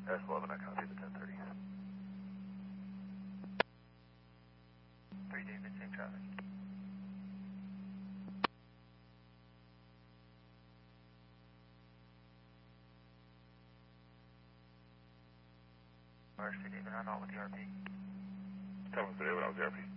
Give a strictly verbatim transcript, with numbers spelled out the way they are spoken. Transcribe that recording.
S eleven, I copy the ten thirty. three David, same traffic. R C David, I'm out with the R P. Tell us today what I was there for you.